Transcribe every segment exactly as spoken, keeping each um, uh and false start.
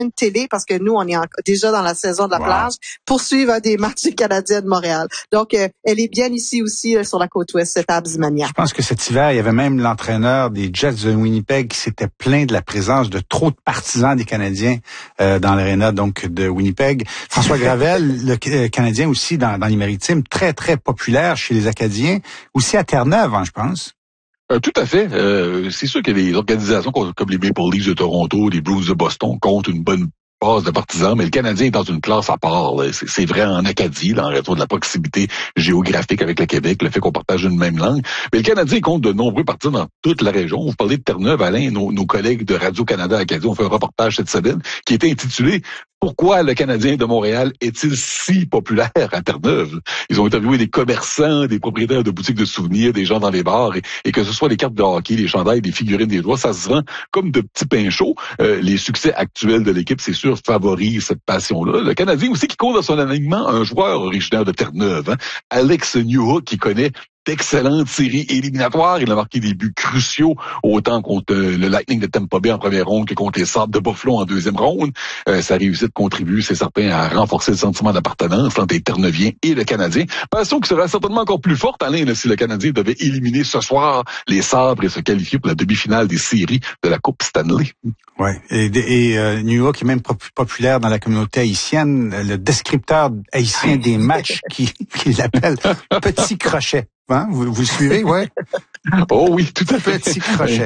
une télé, parce que nous, on est en, déjà dans la saison de la wow. plage, pour suivre un des matchs du Canadien de Montréal. Donc, euh, elle est bien ici aussi, euh, sur la côte ouest, cette Abs Mania. Je pense que cet hiver, il y avait même l'entraîneur des Jets de Winnipeg qui s'était plaint de la présence de trop de partisans des Canadiens euh, dans l'aréna donc de Winnipeg. François Gravel, le euh, Canadien aussi dans, dans les Maritimes, très, très populaire chez les Acadiens, aussi à Terre-Neuve, hein, je pense. Euh, tout à fait. Euh, c'est sûr que les organisations comme les Maple Leafs de Toronto, les Blues de Boston comptent une bonne base de partisans, mais le Canadien est dans une classe à part. C'est, c'est vrai en Acadie, là, en raison de la proximité géographique avec le Québec, le fait qu'on partage une même langue. Mais le Canadien compte de nombreux partisans dans toute la région. Vous parlez de Terre-Neuve, Alain, nos, nos collègues de Radio-Canada Acadie ont fait un reportage cette semaine qui était intitulé « Pourquoi le Canadien de Montréal est-il si populaire à Terre-Neuve ?» Ils ont interviewé des commerçants, des propriétaires de boutiques de souvenirs, des gens dans les bars, et, et que ce soit les cartes de hockey, les chandails, les figurines des joueurs, ça se vend comme de petits pains chauds. Euh, les succès actuels de l'équipe, c'est sûr, favorisent cette passion-là. Le Canadien aussi qui compte dans son alignement un joueur originaire de Terre-Neuve, hein, Alex Newhook, qui connaît d'excellentes séries éliminatoires. Il a marqué des buts cruciaux, autant contre euh, le Lightning de Tampa Bay en première ronde que contre les Sabres de Buffalo en deuxième ronde. Euh, sa réussite contribue, c'est certain, à renforcer le sentiment d'appartenance entre les Terre-Neuviens et le Canadien. Passion qui sera certainement encore plus forte, Alain, là, si le Canadien devait éliminer ce soir les Sabres et se qualifier pour la demi-finale des séries de la Coupe Stanley. Ouais, et, et euh, New York est même populaire dans la communauté haïtienne. Le descripteur haïtien des matchs qui, qui l'appelle Petit Crochet. Hein? Vous, vous suivez, ouais? Oh oui, tout à fait. Petit Crochet.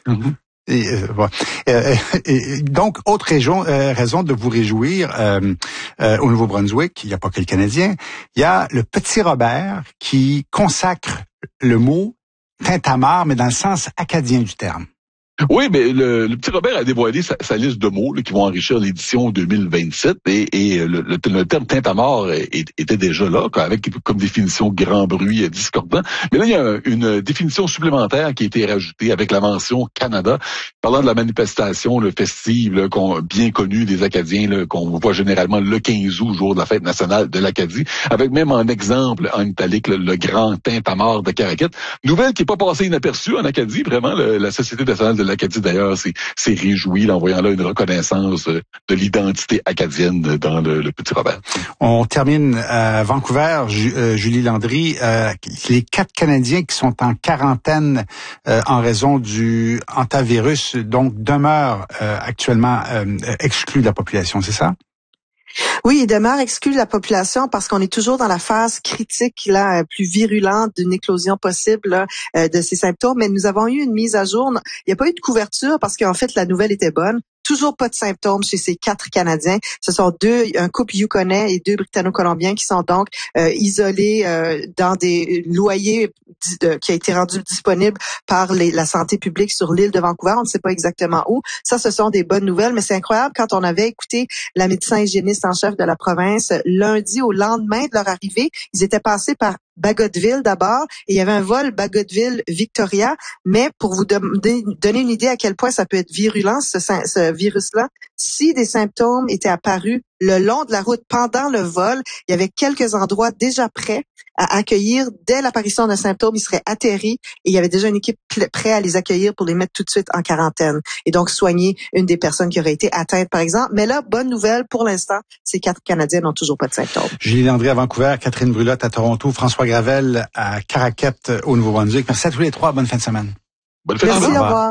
Et, euh, ouais. euh, et, donc, autre raison, euh, raison de vous réjouir, euh, euh, au Nouveau-Brunswick, il n'y a pas que le Canadien, il y a le Petit Robert qui consacre le mot tintamarre, mais dans le sens acadien du terme. Oui, mais le, le Petit Robert a dévoilé sa, sa liste de mots là, qui vont enrichir l'édition deux mille vingt-sept et, et le, le, le terme tintamarre était déjà là, avec comme définition grand bruit discordant. Mais là, il y a une définition supplémentaire qui a été rajoutée avec la mention Canada, parlant de la manifestation le festive là, qu'on, bien connue des Acadiens, là, qu'on voit généralement le quinze août, jour de la fête nationale de l'Acadie, avec même en exemple en italique le, le grand tintamarre de Caraquette. Nouvelle qui n'est pas passée inaperçue en Acadie, vraiment, le, la Société nationale de l'Acadie, d'ailleurs, s'est, s'est réjoui en voyant là une reconnaissance de l'identité acadienne dans le, le Petit Robert. On termine à Vancouver, Ju, euh, Julie Landry. Euh, les quatre Canadiens qui sont en quarantaine euh, en raison du hantavirus, donc demeurent euh, actuellement euh, exclus de la population, c'est ça? Oui, il demeure exclu de la population parce qu'on est toujours dans la phase critique, là, plus virulente d'une éclosion possible là, euh, de ces symptômes. Mais nous avons eu une mise à jour. Il n'y a pas eu de couverture parce qu'en fait, la nouvelle était bonne. Toujours pas de symptômes chez ces quatre Canadiens. Ce sont deux, un couple Yukonnais et deux Britanno-Colombiens qui sont donc euh, isolés euh, dans des loyers de, qui a été rendu disponible par les, la santé publique sur l'île de Vancouver. On ne sait pas exactement où. Ça, ce sont des bonnes nouvelles, mais c'est incroyable quand on avait écouté la médecin hygiéniste en chef de la province lundi au lendemain de leur arrivée. Ils étaient passés par Bagotville d'abord, et il y avait un vol Bagotville-Victoria, mais pour vous donner une idée à quel point ça peut être virulent, ce, ce virus-là, si des symptômes étaient apparus le long de la route pendant le vol, il y avait quelques endroits déjà prêts à accueillir. Dès l'apparition d'un symptôme, ils seraient atterris et il y avait déjà une équipe prête à les accueillir pour les mettre tout de suite en quarantaine et donc soigner une des personnes qui aurait été atteinte, par exemple. Mais là, bonne nouvelle, pour l'instant, ces quatre Canadiens n'ont toujours pas de symptômes. Julie Landry à Vancouver, Catherine Brulotte à Toronto, François Gravel à Caraquette au Nouveau-Brunswick. Merci à tous les trois. Bonne fin de semaine. Bonne fin de semaine. Merci, au revoir.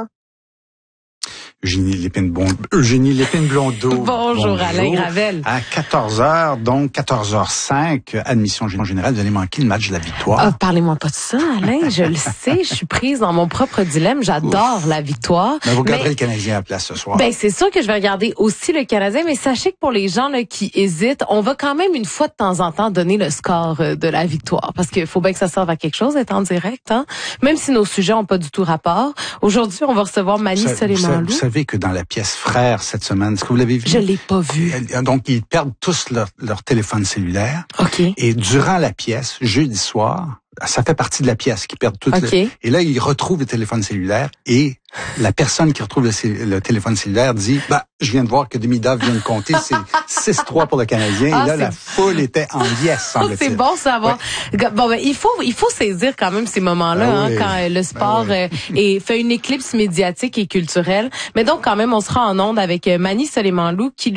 Eugénie Lépine-Blondeau. Eugénie Lépine-Blondeau. Bonjour, Bonjour, Alain Gravel. À quatorze heures, donc quatorze heures cinq, admission générale, vous allez manquer le match de la victoire. Ah, parlez-moi pas de ça, Alain. Je le sais, je suis prise dans mon propre dilemme. J'adore Ouf. la victoire. Mais vous regarderez mais, le Canadien à la place ce soir. Ben, c'est sûr que je vais regarder aussi le Canadien, mais sachez que pour les gens là, qui hésitent, on va quand même une fois de temps en temps donner le score de la victoire. Parce qu'il faut bien que ça serve à quelque chose d'être en direct, hein. Même si nos sujets n'ont pas du tout rapport. Aujourd'hui, on va recevoir Mani Soleimanlou. Vous savez que dans la pièce Frères cette semaine, est-ce que vous l'avez vu? Je l'ai pas vu. Donc, ils perdent tous leur, leur téléphone cellulaire. OK. Et durant la pièce, jeudi soir, ça fait partie de la pièce, qui perdent tout. Okay. Le... Et là, ils retrouvent le téléphone cellulaire et la personne qui retrouve le, c... le téléphone cellulaire dit, bah, je viens de voir que Demi-Dove vient de compter, c'est six trois pour le Canadien. Ah, et là, la foule était en liesse, semble-t-il. C'est bon savoir. Ouais. Bon, ben, il faut, il faut saisir quand même ces moments-là, ben hein, oui. quand euh, le sport ben oui. euh, est, fait une éclipse médiatique et culturelle. Mais donc, quand même, on sera en onde avec euh, Mani Soleimanlou, qui